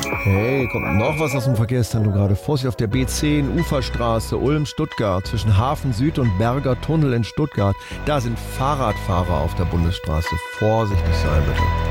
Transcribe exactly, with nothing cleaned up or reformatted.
Hey, kommt noch was aus dem Verkehrszentrum gerade. Vorsicht auf der B zehn, Uferstraße, Ulm-Stuttgart, zwischen Hafen Süd und Berger Tunnel in Stuttgart. Da sind Fahrradfahrer auf der Bundesstraße. Vorsichtig sein, bitte.